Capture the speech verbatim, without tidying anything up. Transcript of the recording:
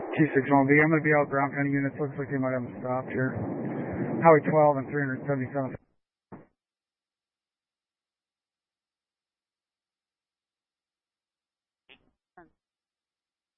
T six one B, I'm going to be out ground counting units. Looks like they might have them stopped here. Highway twelve and three seventy-seven.